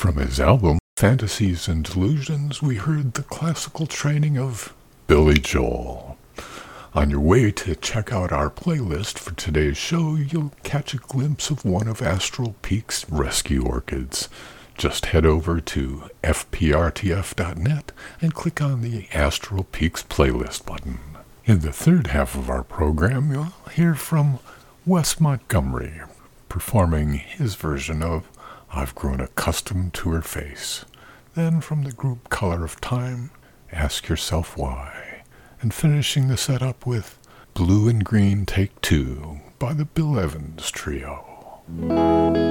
From his album Fantasies and Delusions, we heard the classical training of Billy Joel. On your way to check out our playlist for today's show, you'll catch a glimpse of one of Astral Peak's rescue orchids. Just head over to fprtf.net and click on the Astral Peaks playlist button. In the third half of our program, you'll hear from Wes Montgomery, performing his version of I've Grown Accustomed to Her Face. Then from the group Color of Time, Ask Yourself Why. And finishing the setup with Blue and Green Take Two by the Bill Evans Trio.